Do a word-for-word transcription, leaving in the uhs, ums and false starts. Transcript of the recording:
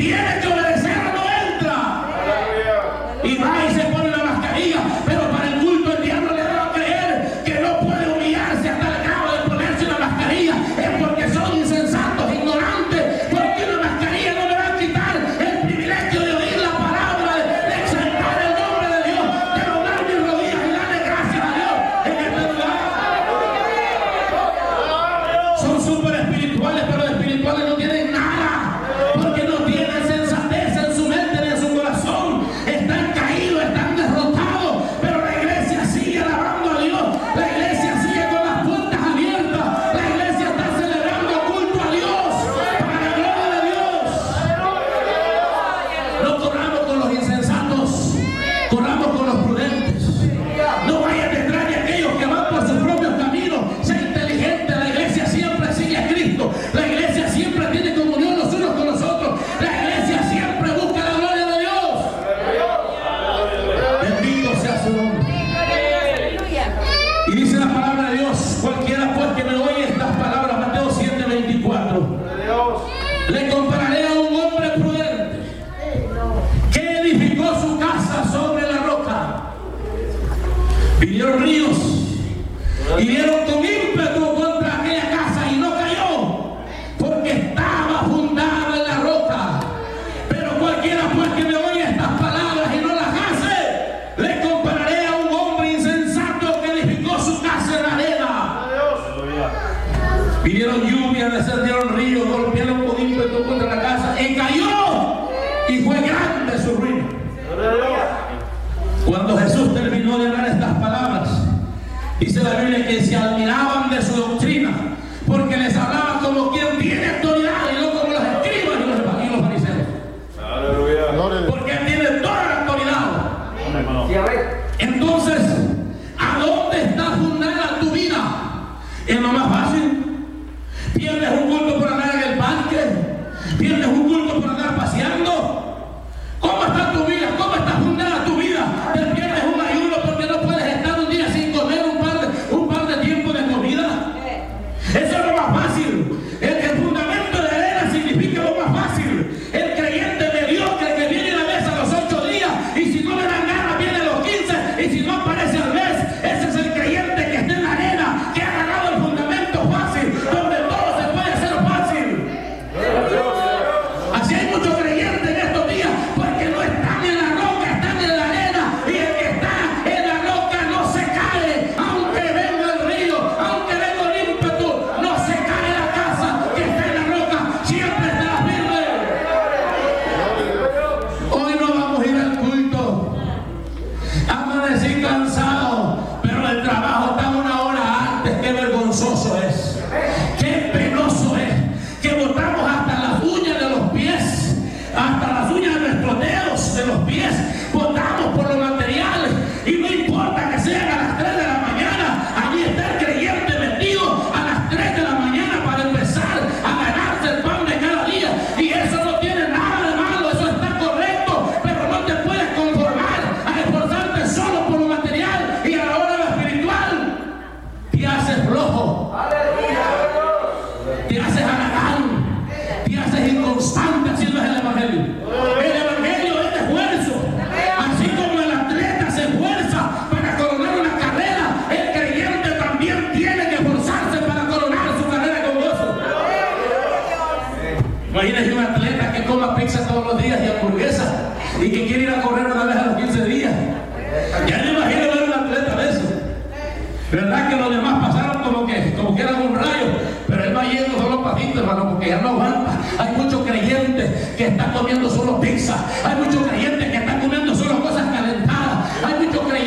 tiene que obedecer o no entra. Y va y se pone la mascarilla, pero para el culto el diablo le da a creer que no puede humillarse hasta el grado de ponerse una mascarilla. Es porque son insensatos, ignorantes, porque una mascarilla no le va a quitar el privilegio de oír la palabra, de, de exaltar el nombre de Dios, de doblar mis rodillas y darle gracias a Dios en este lugar. Son súper espirituales, pero de espirituales no tienen nada, porque no tienen sensatez en su mente ni en su corazón. Están caídos, están derrotados, pero la iglesia sigue alabando a Dios. La iglesia sigue con las puertas abiertas. La iglesia está celebrando culto a Dios para la gloria de Dios. No corramos con los insensatos, corramos con los prudentes. No vayas detrás de aquellos que van por sus propios caminos. Sea inteligente. La iglesia siempre sigue a Cristo. La iglesia siempre tiene comunión los unos con los otros. La iglesia siempre busca la gloria de Dios. Bendito sea su nombre. Y dice la palabra de Dios: cualquiera pues que me oye estas palabras, Mateo siete veinticuatro, le compararé a un hombre prudente que edificó su casa sobre la roca. Vinieron ríos y dieron con ímpetu contra aquella casa y no cayó, porque estaba fundada en la roca. Pero cualquiera pues que me oye estas palabras y no las hace, le compararé a un hombre insensato que edificó su casa en la arena. Vinieron lluvias, descendieron ríos, golpearon con ímpetu contra la casa y cayó, y fue grande su ruina. Cuando Jesús terminó de hablar estas palabras, dice la Biblia que se admiraban de su doctrina, porque les hablaba como quien tiene autoridad y no como los escribas y los, y los fariseos. Porque él tiene toda la autoridad. Entonces, ¿a dónde está fundada tu vida? ¿Es lo más fácil? ¿Pierdes un culto por andar en el parque? ¿Pierdes un culto por andar paseando? ¿Cómo está tu vida? ¿Cómo está fundada tu vida? ¿Te pierdes un ayuno porque no puedes estar un día sin comer un par de, un par de tiempo de comida? Eso es lo más fácil. El, el fundamento de arena significa lo más fácil. El creyente mediocre que viene a la mesa a los ocho días y si no le dan ganas viene a los quince y si no aparece al mes, ese es el creyente que está en la arena, que ha agarrado el fundamento fácil, donde todo se puede hacer fácil. Así hay muchos creyentes en estos días porque no están en la roca, están en la arena, y el que está en la roca no se cae, aunque venga el río, aunque venga el ímpetu, no se cae la casa que está en la roca, siempre estará firme. Hoy no vamos a ir al culto, amanecí cansado, pero el trabajo está una hora antes. Qué vergonzoso es, qué penoso es que botamos hasta las uñas de los pies, hasta las uñas de nuestros dedos de los pies, votamos por los materiales y no importa que sean a las tres de la mañana, allí está el creyente metido a las tres de la mañana para empezar a ganarse el pan de cada día, y eso no tiene nada de malo, eso está correcto, pero no te puedes conformar a esforzarte solo por lo material y a la hora de lo espiritual te haces flojo, te haces halagán, te haces inconstante. Así no es el evangelio. El evangelio es de esfuerzo. Así como el atleta se esfuerza para coronar una carrera, el creyente también tiene que esforzarse para coronar su carrera con gozo. Imagínese un atleta que coma pizza todos los días y hamburguesa y que quiere ir a correr una vez a los quince días. Ya no imagino ver un atleta de eso. ¿Verdad que los demás pasaron como que, como que eran un rayo? Pero él va yendo solo patitos, hermano, porque ya no aguanta. Hay muchos creyentes que están comiendo solo pizza. Hay muchos creyentes que están comiendo solo cosas calentadas. Hay muchos creyentes